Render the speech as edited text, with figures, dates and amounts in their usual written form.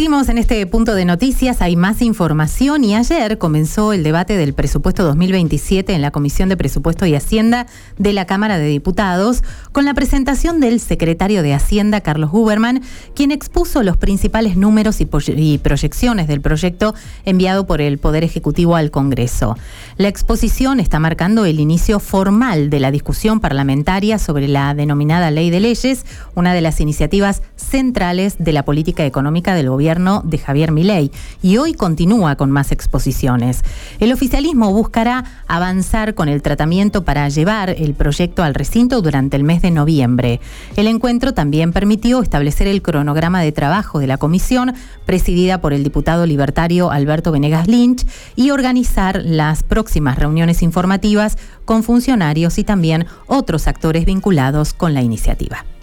Seguimos en este punto de noticias, hay más información y ayer comenzó el debate del presupuesto 2027 en la Comisión de Presupuesto y Hacienda de la Cámara de Diputados con la presentación del secretario de Hacienda, Carlos Huberman, quien expuso los principales números y proyecciones del proyecto enviado por el Poder Ejecutivo al Congreso. La exposición está marcando el inicio formal de la discusión parlamentaria sobre la denominada Ley de Leyes, una de las iniciativas centrales de la política económica del gobierno de Javier Milei, y hoy continúa con más exposiciones. El oficialismo buscará avanzar con el tratamiento para llevar el proyecto al recinto durante el mes de noviembre. El encuentro también permitió establecer el cronograma de trabajo de la comisión, presidida por el diputado libertario Alberto Venegas Lynch, y organizar las próximas reuniones informativas con funcionarios y también otros actores vinculados con la iniciativa.